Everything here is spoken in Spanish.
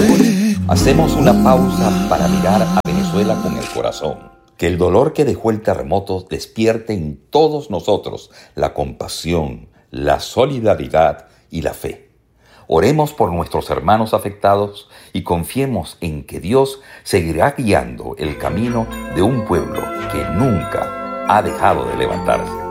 Hoy hacemos una pausa para mirar a Venezuela con el corazón. Que el dolor que dejó el terremoto despierte en todos nosotros la compasión, la solidaridad y la fe. Oremos por nuestros hermanos afectados y confiemos en que Dios seguirá guiando el camino de un pueblo que nunca ha dejado de levantarse.